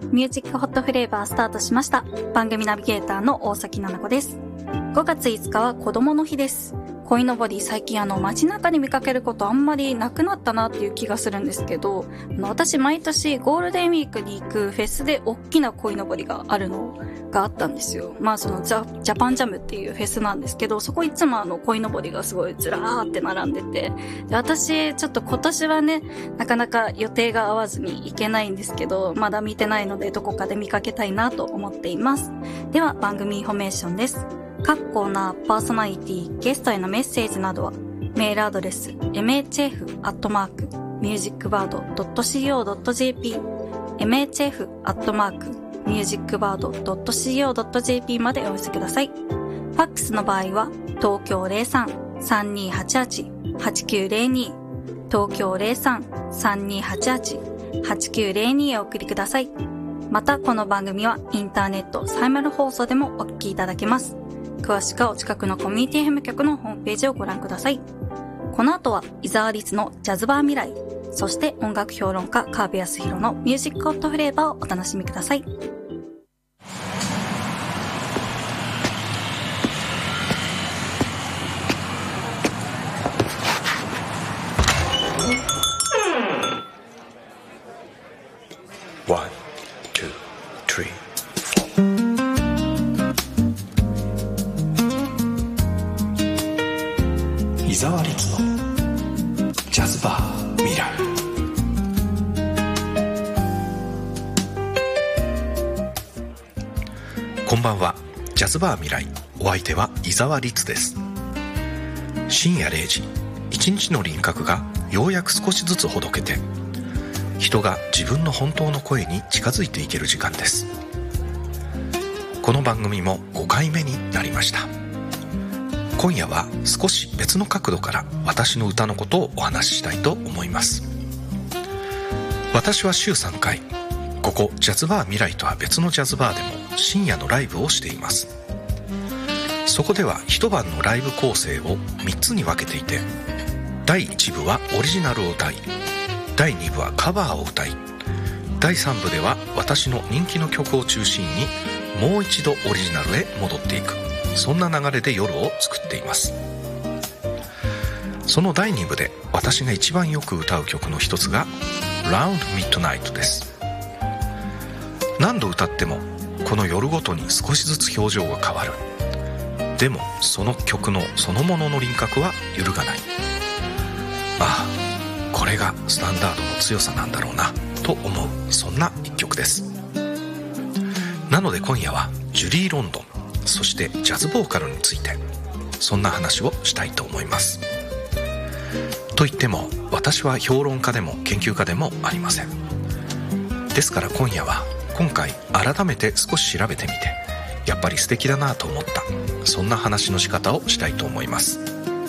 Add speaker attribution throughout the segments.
Speaker 1: ミュージックホットフレーバースタートしました。番組ナビゲーターの大崎奈々子です。5月5日は子供の日です。鯉のぼり最近街中に見かけることあんまりなくなったなっていう気がするんですけど、私毎年ゴールデンウィークに行くフェスで大きな鯉のぼりがあるのがあったんですよ。そのジャパンジャムっていうフェスなんですけど、そこいつも鯉のぼりがすごいずらーって並んでて、で私ちょっと今年はね、なかなか予定が合わずに行けないんですけど、まだ見てないのでどこかで見かけたいなと思っています。では番組インフォメーションです。各コーナー、パーソナリティ、ゲストへのメッセージなどはメールアドレス mhf@musicbird.co.jp mhf@musicbird.co.jp までお寄せください。ファックスの場合は東京 03-3288-8902 東京 03-3288-8902 へお送りください。またこの番組はインターネットサイマル放送でもお聞きいただけます。詳しくはお近くのコミュニティ FM 局のホームページをご覧ください。この後は伊沢律のジャズバー未来、そして音楽評論家川辺康弘のミュージックホットフレーバーをお楽しみください。
Speaker 2: One, two, three.伊沢律のジャズバー未来。こんばんは。ジャズバー未来、お相手は伊沢律です。深夜0時、一日の輪郭がようやく少しずつほどけて、人が自分の本当の声に近づいていける時間です。この番組も5回目になりました。今夜は少し別の角度から私の歌のことをお話ししたいと思います。私は週3回、ここジャズバー未来とは別のジャズバーでも深夜のライブをしています。そこでは一晩のライブ構成を3つに分けていて、第1部はオリジナルを歌い、第2部はカバーを歌い、第3部では私の人気の曲を中心にもう一度オリジナルへ戻っていく、そんな流れで夜を作っています。その第2部で私が一番よく歌う曲の一つが Round Midnight です。何度歌ってもこの夜ごとに少しずつ表情が変わる。でもその曲のそのものの輪郭は揺るがない。ああ、これがスタンダードの強さなんだろうなと思う、そんな一曲です。なので今夜はジュリー・ロンドン、そしてジャズボーカルについて、そんな話をしたいと思います。といっても私は評論家でも研究家でもありません。ですから今夜は今回改めて少し調べてみて、やっぱり素敵だなと思った、そんな話の仕方をしたいと思います。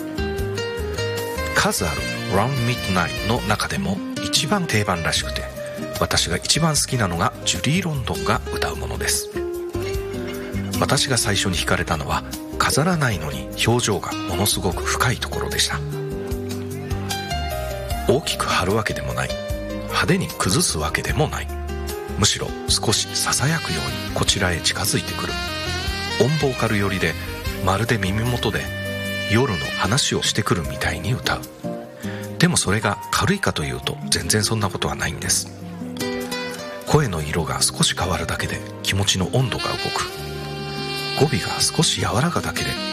Speaker 2: 数ある Round Midnight の中でも一番定番らしくて、私が一番好きなのがジュリー・ロンドンが歌うものです。私が最初に惹かれたのは飾らないのに表情がものすごく深いところでした。大きく張るわけでもない、派手に崩すわけでもない、むしろ少しささやくようにこちらへ近づいてくる、オンボーカル寄りで、まるで耳元で夜の話をしてくるみたいに歌う。でもそれが軽いかというと全然そんなことはないんです。声の色が少し変わるだけで気持ちの温度が動く。語尾が少し和らぐだけで